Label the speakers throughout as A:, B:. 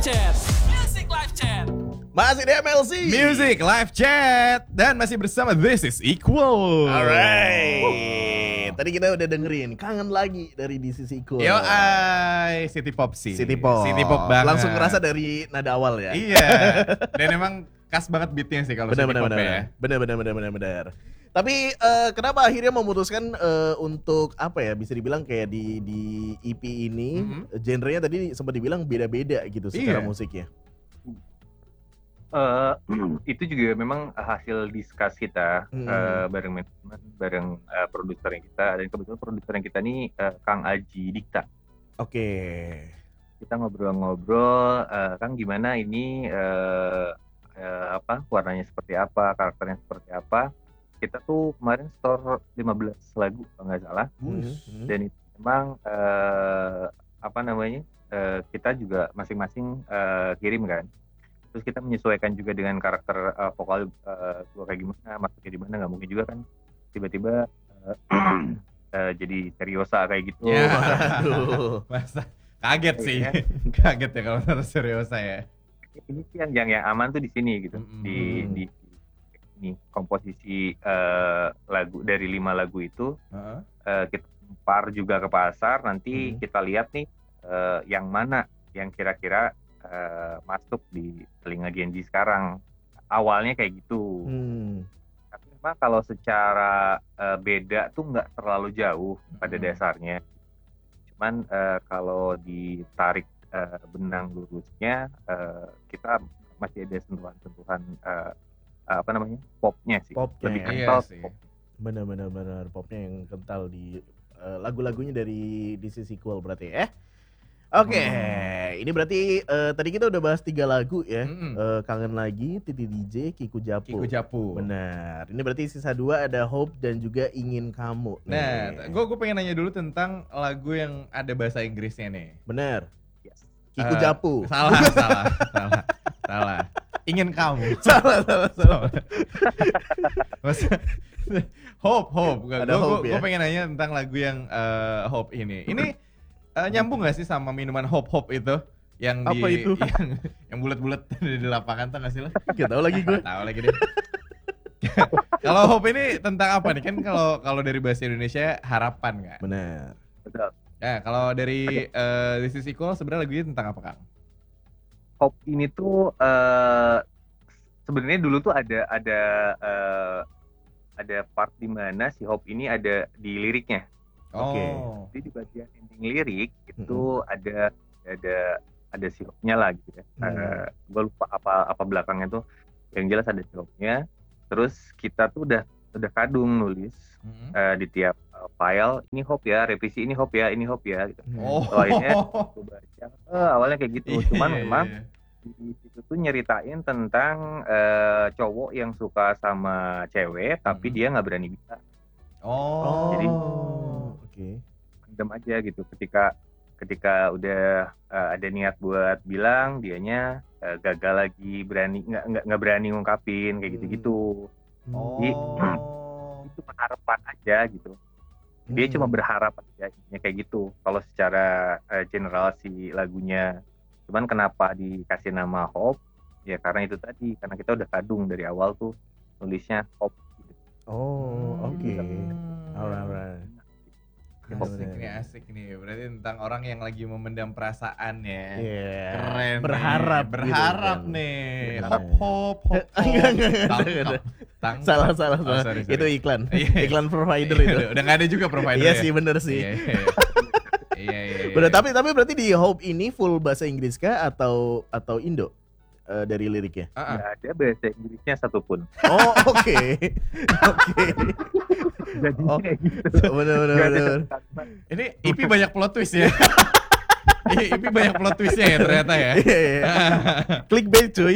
A: Chat. Music Live Chat.
B: Masih di MLC
C: Music Live Chat. Dan masih bersama This is Equal.
B: Alright. Tadi kita udah dengerin Kangen Lagi dari This is Equal.
C: Yo, City Pop sih.
B: City Pop.
C: City Pop banget.
B: Langsung ngerasa dari nada awal ya.
C: Iya. Dan emang khas banget beatnya sih kalau City Pop ya.
B: Bener. Tapi kenapa akhirnya memutuskan untuk apa ya, bisa dibilang kayak di EP ini genrenya tadi sempat dibilang beda-beda gitu secara musiknya.
D: Itu juga memang hasil discuss kita bareng manajemen, bareng produser kita, dan kebetulan produser kita nih Kang Aji Dikta.
B: Oke.
D: Kita ngobrol-ngobrol, Kang gimana ini warnanya seperti apa, karakternya seperti apa. Kita tuh kemarin store 15 lagu kalau nggak salah, dan itu memang kita juga masing-masing kirim kan. Terus kita menyesuaikan juga dengan karakter vokal gue kayak gimana, masuknya di mana, nggak mungkin juga kan tiba-tiba jadi seriosa kayak gitu.
C: Ya, aduh. Masa kaget sih,
D: ya.
C: Kaget ya kalau harus seriosa ya.
D: Ini sih yang aman tuh di sini gitu, di ini komposisi lagu dari 5 lagu itu kita par juga ke pasar, nanti kita lihat nih yang mana yang kira-kira masuk di telinga Gen Z sekarang. Awalnya kayak gitu. Tapi memang kalau secara beda tuh nggak terlalu jauh pada dasarnya. Cuman kalau ditarik benang lurusnya, kita masih ada sentuhan-sentuhan popnya sih. Lebih kental pop.
B: Benar popnya yang kental di lagu-lagunya dari This is Equal berarti ya. Oke, ini berarti tadi kita udah bahas 3 lagu ya. Kangen Lagi, Titi DJ, Kiku Japu. Benar. Ini berarti sisa 2 ada Hope dan juga Ingin Kamu.
C: Nah, gue pengen nanya dulu tentang lagu yang ada bahasa Inggrisnya nih.
B: Benar.
D: Yes.
B: Kiku Japu.
C: Salah. Ingin Kamu.
B: Salah.
C: Hope. Gue
B: Ya?
C: pengen nanya tentang lagu yang Hope ini. Ini nyambung gak sih sama minuman Hope itu? Yang
B: apa itu?
C: yang bulat-bulat di lapangan tuh gak sih lo?
B: Gak tahu lagi gue.
C: Tahu lagi deh. Kalau Hope ini tentang apa nih? Kan kalau dari bahasa Indonesia harapan nggak?
B: Benar.
D: Betul.
C: Ya, kalau dari This is Equal sebenarnya lagunya tentang apa, Kang?
D: Hope ini tuh sebenarnya dulu tuh ada part di mana si Hope ini ada di liriknya.
B: Oke.
D: Jadi di bagian ending lirik itu ada si Hope-nya lah gitu ya. Gue lupa apa belakangnya tuh. Yang jelas ada si Hope-nya. Terus kita tuh udah kadung nulis di tiap file, ini Hope ya, revisi ini Hope ya, ini Hope ya gitu. Soalnya gue baca awalnya kayak gitu. Cuman memang di situ tuh nyeritain tentang cowok yang suka sama cewek tapi dia nggak berani bisa. Jadi pendem aja gitu. Ketika udah ada niat buat bilang, dianya gagal lagi, nggak berani ngungkapin kayak gitu. Jadi itu harapan aja gitu. Dia cuma berharap aja kayak gitu. Kalau secara general si lagunya. Cuman kenapa dikasih nama Hope? Ya karena itu tadi, karena kita udah kadung dari awal tuh nulisnya Hope gitu.
B: Alright.
C: Asik nih. Berarti tentang orang yang lagi memendam perasaan ya.
B: Yeah.
C: Keren.
B: Berharap
C: gitu, nih. Hope.
B: Enggak. Salah.
C: Sorry.
B: Itu iklan.
C: Iklan
B: provider itu.
C: Udah gak ada juga provider.
B: Iya sih, bener sih.
C: Iya.
B: Bener, tapi berarti di Hope ini full bahasa Inggris kah atau Indo dari liriknya?
D: Nggak ada bahasa Inggrisnya satupun.
B: Oh, oke.
D: Jadi kayak gitu.
B: Bener.
C: Ini EP banyak plot twist ya. EP banyak plot twistnya ya ternyata ya.
B: Clickbait cuy.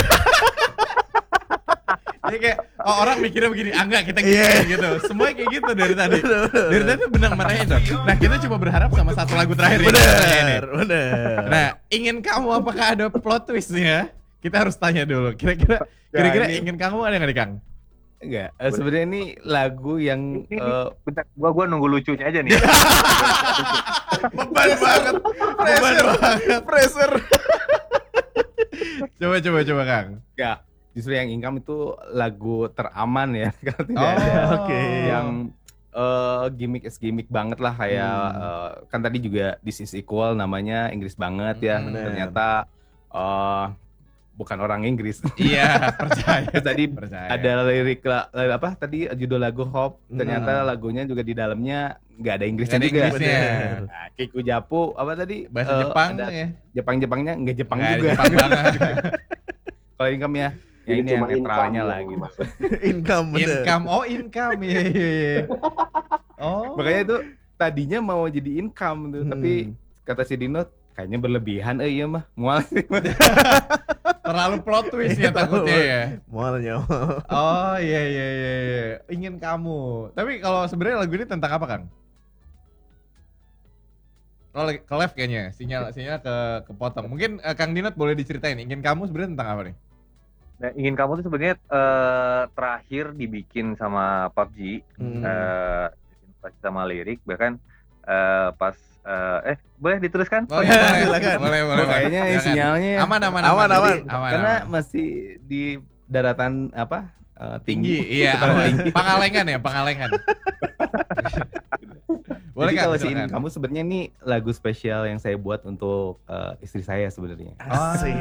C: Jadi kayak orang mikirnya begini, enggak kita gitu. Semuanya kayak gitu dari tadi. Dari tadi benang merahnya itu. Nah, kita coba berharap sama satu lagu terakhir ini.
B: Bener.
C: Nah, Ingin Kamu apakah ada plot twistnya? Kita harus tanya dulu. Kira-kira Ingin Kamu ada nggak nih, Kang?
E: Enggak, sebenarnya ini lagu yang
D: bentar, gua nunggu lucunya aja nih.
C: Beban banget. Pressure. Coba Kang.
E: Enggak, justru yang income itu lagu teraman ya. Kalau tidak
C: Oh,
E: ada
B: oke.
E: yang gimmick banget lah kayak kan tadi juga This Is Equal namanya Inggris banget ya.
B: Bener.
E: Ternyata bukan orang Inggris.
C: Iya, percaya.
E: Tadi
C: Percaya.
E: ada lirik apa tadi judul lagu Hope, ternyata lagunya juga di dalamnya nggak ada Inggrisnya
C: Nggak ada
E: juga.
C: Inggrisnya.
E: Nah, Kiku Japu apa tadi?
C: Bahasa Jepang
E: ada
C: ya.
E: Jepang-Jepangnya nggak Jepang
C: Nggak ada
E: juga.
C: Jepang banget.
E: Kalau income ya, ya
F: Jadi
E: ini yang
F: cuma
E: netralnya
F: income
E: lah
F: yang
E: gitu.
F: masuk.
B: Income bener.
C: Income, oh income, iya. Oh.
E: Makanya itu tadinya mau jadi income tuh, tapi kata si Dino kayaknya berlebihan, iya mah mual sih.
C: Terlalu plot twist ya takutnya ya.
B: Mualnya.
C: Oh iya. Ingin kamu. Tapi kalau sebenarnya lagu ini tentang apa, Kang? Oh, ke live kayaknya. Sinyal kepotong. Mungkin Kang Dinot boleh diceritain Ingin Kamu sebenarnya tentang apa nih?
D: Nah, Ingin Kamu tuh sebenarnya terakhir dibikin sama PUBG, sama lirik, bahkan pas boleh diteruskan?
C: Oh iya,
B: silakan.
C: boleh.
E: Kayaknya
C: Silakan.
E: sinyalnya
C: Aman.
B: Aman.
E: karena masih di daratan apa
C: Tinggi,
E: tinggi.
C: iya.
E: Daratan tinggi.
C: Pangalengan. Boleh
E: Jadi
C: Kang,
E: kalau si
C: silakan.
E: Ingin Kamu sebenarnya ini lagu spesial yang saya buat untuk istri saya sebenarnya.
B: Asik.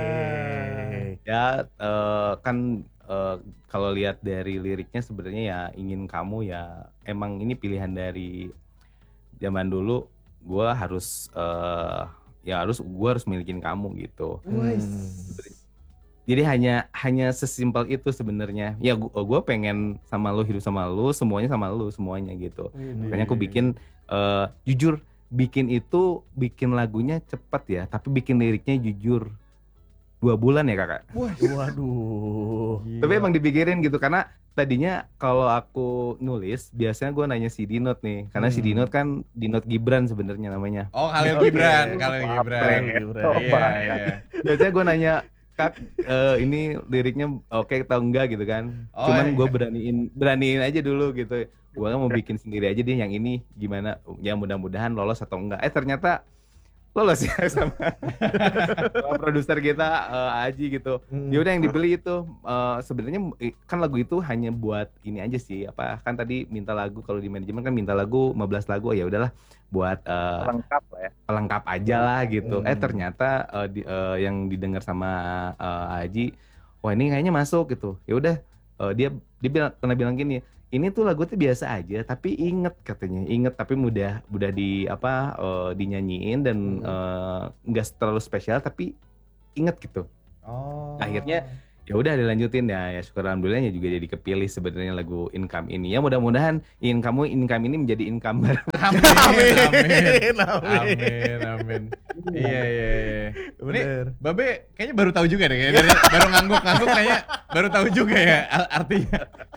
E: Ya kan kalau lihat dari liriknya sebenarnya ya Ingin Kamu ya emang ini pilihan dari zaman dulu. Gue harus gue harus milikin kamu gitu. Jadi hanya sesimpel itu sebenarnya. Ya gue pengen sama lu, hidup sama lu, semuanya gitu. Makanya aku bikin jujur bikin lagunya cepet ya, tapi bikin liriknya jujur 2 bulan ya kakak.
B: Waduh.
E: Tapi emang dipikirin gitu karena tadinya kalau aku nulis biasanya gue nanya si Dinot nih, karena si Dinot kan Dinot Gibran sebenarnya namanya.
C: Oh, Khalil Gibran. Iya.
E: Biasanya gue nanya, Kak, ini liriknya oke atau enggak gitu kan.
C: Oh,
E: Cuman
C: iya.
E: gue beraniin aja dulu gitu. Gue kan mau bikin sendiri aja deh yang ini gimana. Ya mudah-mudahan lolos atau enggak. Ternyata lolos ya sama produser kita Aji gitu. Ya udah yang dibeli itu sebenarnya kan lagu itu hanya buat ini aja sih. Apa kan tadi minta lagu, kalau di manajemen kan minta lagu 15 lagu, ya udahlah buat
D: Lengkap lah ya.
E: pelengkap aja lah gitu. Ternyata yang didengar sama Aji, wah ini kayaknya masuk gitu. Ya udah dia pernah bilang gini, ini tuh lagu tuh biasa aja tapi inget tapi mudah dinyanyiin dan nggak terlalu spesial tapi inget gitu.
C: Oh.
E: Akhirnya ya udah dilanjutin ya syukur alhamdulillahnya juga jadi kepilih sebenarnya lagu Income ini. Ya mudah-mudahan Income ini menjadi income baru.
C: Amin. Iya.
B: Bener.
C: Ini Babe kayaknya baru tahu juga deh, kayaknya baru ngangguk kayaknya baru tahu juga ya artinya.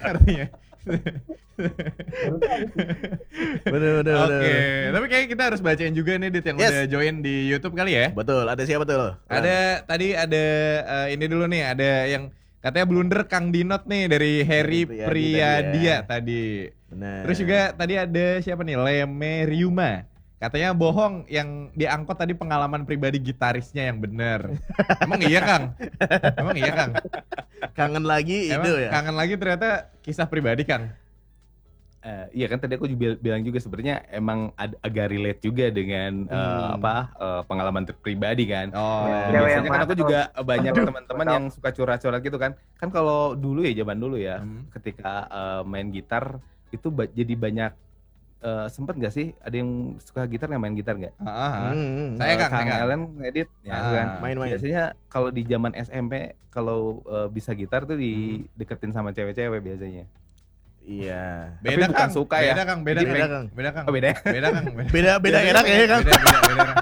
B: Bener.
C: Oke, tapi kayaknya kita harus bacain juga nih Dit yang udah join di YouTube kali ya.
B: Betul, ada siapa tuh?
C: Tadi ada ini dulu nih, ada yang katanya blunder Kang Dinot nih dari Harry Priyadia tadi.
B: Bener.
C: Terus juga tadi ada siapa nih, Leme Ryuma. Katanya bohong yang diangkut tadi pengalaman pribadi gitarisnya yang bener. Emang iya Kang?
B: Kangen lagi
C: Emang
B: itu ya.
C: kangen lagi ternyata kisah pribadi Kang.
E: Iya kan tadi aku juga bilang juga sebenarnya emang agak relate juga dengan pengalaman pribadi kan.
C: Oh.
E: Biasanya kan aku juga banyak teman-teman yang suka curhat-curhat gitu kan. Kan kalau dulu ya zaman dulu ya, ketika main gitar itu jadi banyak sempet nggak sih ada yang suka gitar nggak, main gitar nggak?
C: Saya Kang
E: Ellen ngedit ya kan.
B: Main-main.
E: Biasanya kalau di zaman SMP kalau bisa gitar tuh dideketin sama cewek-cewek biasanya.
B: Iya.
C: Beda
E: bukan
C: Kang.
E: suka ya.
C: Beda Kang.
B: Beda, Kang.
C: Beda Kang.
E: Oh, beda.
C: Beda Kang.
B: Beda enak ya Kang.
C: Beda Kang.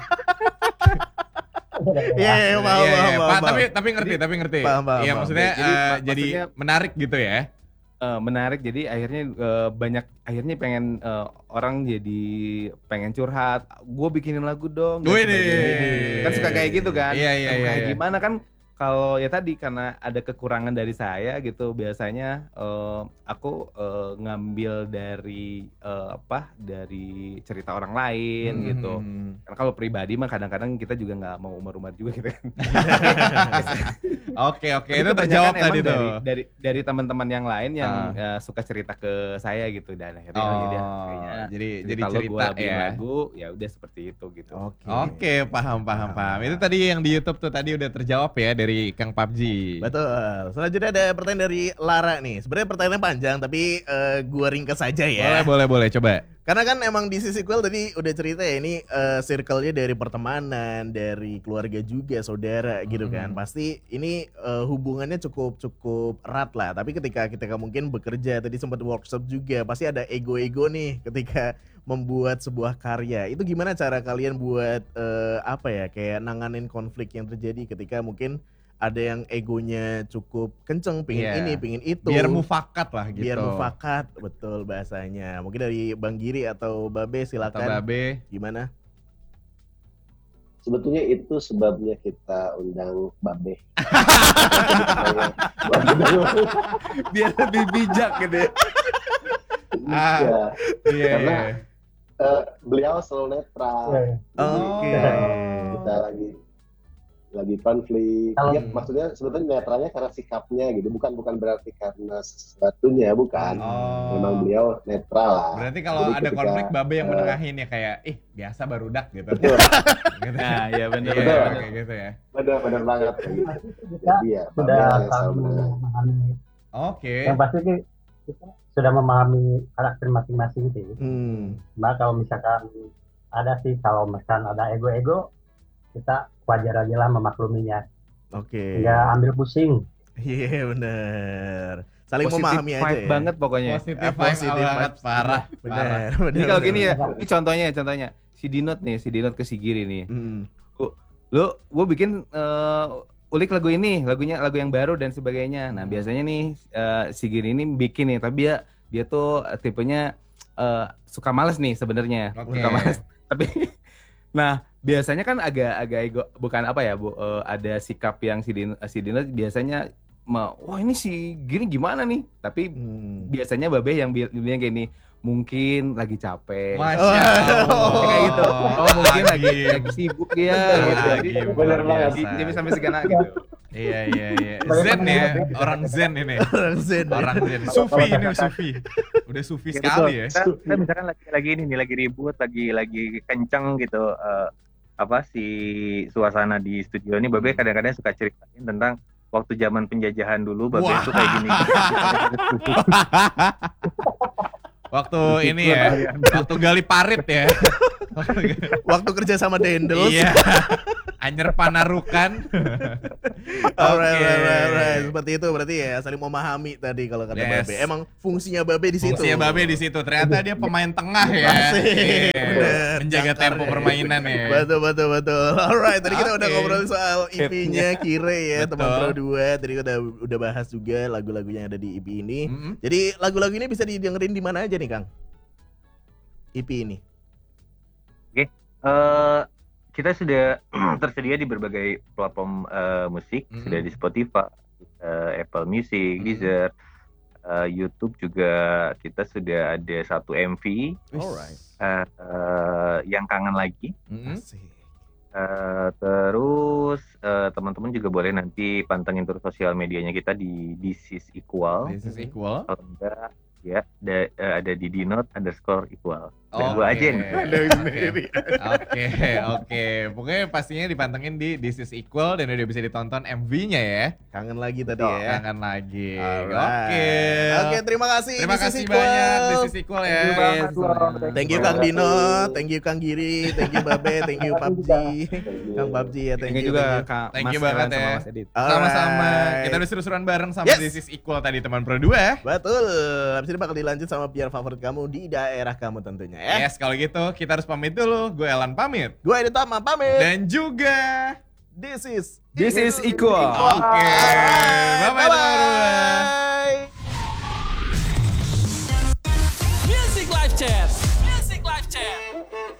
B: Iya, paham.
C: Tapi ngerti.
B: Paham.
C: Iya, maksudnya
E: Jadi,
C: jadi
E: maksudnya
C: menarik gitu ya.
E: menarik, jadi akhirnya pengen orang jadi pengen curhat, gue bikinin lagu dong.
C: Wih
E: Kan suka kayak gitu kan.
C: Iya.
E: Kayak gimana kan kalau ya tadi karena ada kekurangan dari saya gitu, biasanya aku ngambil dari dari cerita orang lain gitu. Karena kalau pribadi mah kadang-kadang kita juga nggak mau umar-umar juga gitu kan.
C: Oke, itu terjawab tadi tuh.
E: Dari teman-teman yang lain yang suka cerita ke saya gitu, dan akhirnya
C: jadi
E: cerita
C: ya.
E: lagu ya udah seperti itu gitu.
C: Oke, paham. Itu tadi yang di YouTube tuh tadi udah terjawab ya dari Kang PUBG.
B: Betul. Selanjutnya ada pertanyaan dari Lara nih. Sebenarnya pertanyaannya panjang tapi gua ringkas saja ya.
C: Boleh coba.
B: Karena kan emang di sequel tadi udah cerita ya, ini circle-nya dari pertemanan, dari keluarga juga, saudara gitu kan. Pasti ini hubungannya cukup erat lah. Tapi ketika mungkin bekerja, tadi sempat workshop juga, pasti ada ego-ego nih ketika membuat sebuah karya. Itu gimana cara kalian buat kayak nanganin konflik yang terjadi ketika mungkin ada yang egonya cukup kenceng, pingin ini, pingin itu.
C: Biar mufakat lah gitu.
B: Biar mufakat, betul bahasanya. Mungkin dari Bang Giri atau Babe silakan.
C: Atau Babe.
B: Gimana?
F: Sebetulnya itu sebabnya kita undang Babe.
E: Biar lebih bijak gitu ya.
F: Karena beliau selalu netral.
B: Oke.
F: Kita lagi konflik. Ya, maksudnya sebetulnya netralnya karena sikapnya gitu, bukan berarti karena sesuatunya, bukan. Memang beliau netral lah.
C: Berarti kalau ada konflik Babe yang menengahin ya kayak biasa barudak gitu.
F: Betul.
C: Gitu.
E: Nah, iya benar.
C: Kayak gitu ya.
F: Benar banget.
G: Jadi ya, sudah selalu memahami.
C: Oke.
G: Yang pasti kita sudah memahami karakter masing-masing gitu. Nah, kalau misalkan kalau misalkan ada ego-ego, kita wajar aja lah memakluminya.
B: Oke.
G: Nggak ambil pusing.
B: Iya bener. Saling
E: Positive
B: memahami aja ya.
E: banget pokoknya.
C: Positif banget, parah.
B: Bener.
E: Ini kalau gini ya, ini contohnya si Dinot ke si Giri nih. Gue bikin ulik lagu yang baru dan sebagainya. Nah biasanya nih si Giri ini bikin nih, tapi dia tuh tipenya suka males nih sebenarnya. Suka males. Tapi nah biasanya kan agak ego, bukan ada sikap yang si Dino biasanya wah ini si Giri gimana nih, tapi biasanya Babe yang bilang kayak gini, mungkin lagi capek. Kayak gitu. Mungkin lagi sibuk ya gitu.
F: Bener banget.
E: Dia sampai segana gitu.
C: Iya. Zen ya, orang Zen ini. Orang Zen. Sufi. Udah Sufi sekali ya.
D: Kita misalkan lagi ribut, lagi kenceng gitu. Si suasana di studio ini, Babe kadang-kadang suka ceritain tentang waktu zaman penjajahan dulu, Babe itu kayak gini.
C: Waktu ini ya, waktu gali parit ya.
B: Waktu kerja sama Dendels.
C: Iya. Anyer Panarukan.
B: Alright. Seperti itu berarti ya, saling memahami tadi kalau kata Babe. Emang fungsinya Babe di situ.
C: Ternyata dia pemain tengah ya. Menjaga tempo permainan ya.
B: Betul. Alright, tadi kita udah ngobrol soal EP-nya Kire ya, teman Pro 2. Tadi kita udah bahas juga lagu-lagunya yang ada di EP ini. Jadi lagu-lagu ini bisa didengerin di mana aja nih, Kang? EP ini.
D: Oke. Kita sudah tersedia di berbagai platform musik, sudah di Spotify, Apple Music, Deezer, YouTube juga kita sudah ada satu MV, yang kangen lagi. Terus teman-teman juga boleh nanti pantengin terus sosial medianya kita di This is Equal. Kalau enggak ya ada di dinot_equal. Gua aja nih.
C: Oke. Pokoknya pastinya dipantengin di This is Equal dan udah bisa ditonton MV-nya ya.
B: Kangen lagi tadi ya.
C: Kangen lagi.
B: Oke, terima kasih.
C: Terima kasih banyak This is Equal ya.
B: Thank you Kang Dino, thank you Kang Giri, thank you Babe, thank you PUBG. Kang PUBG ya, thank you
E: juga Kak.
C: Thank you banget ya. Sama-sama. Kita udah seru-seruan bareng sama This is Equal tadi teman Pro 2.
B: Betul. Habis ini bakal dilanjut sama PR favorit kamu di daerah kamu tentunya ya.
C: Yes, kalau gitu kita harus pamit dulu. Gue Elan pamit.
B: Gue Editama pamit.
C: Dan juga
B: This is
E: Equal.
C: Oke. Bye-bye.